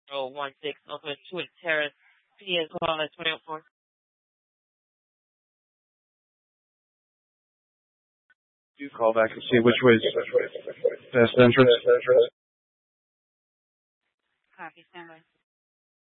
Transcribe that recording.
016 off of Twin Terrace. PN call at 2004. You call back and see which way is best entrance. Copy, standby.